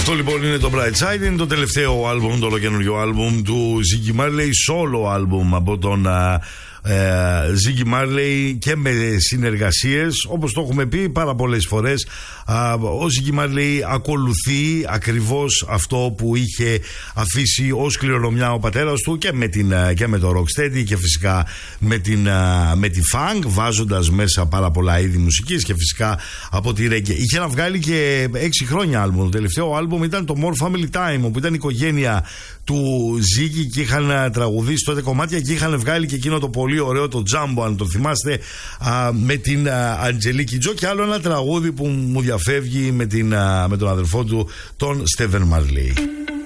Αυτό λοιπόν είναι το Bright Side, είναι το τελευταίο άλμπουμ, το ολοκαινούριο άλμπουμ του Ziggy Marley, solo άλμπουμ από τον Ziggy Marley και με συνεργασίες, όπως το έχουμε πει πάρα πολλές φορές. Ο Ziggy Marley ακολουθεί ακριβώς αυτό που είχε αφήσει ως κληρονομιά ο πατέρας του και με το rocksteady και φυσικά με τη funk, βάζοντας μέσα πάρα πολλά είδη μουσικής και φυσικά από τη reggae. Είχε να βγάλει και 6 χρόνια άλμπουμ. Το τελευταίο άλμπουμ ήταν το More Family Time, όπου ήταν η οικογένεια του Ziggy και είχαν τραγουδήσει τότε κομμάτια και είχαν βγάλει και εκείνο το πολύ ωραίο το Jumbo, αν το θυμάστε, με την Αντζελίκη Τζο, και άλλο ένα τραγούδι που μου διαφεύγει με τον αδερφό του, τον Στέβεν Μαρλή.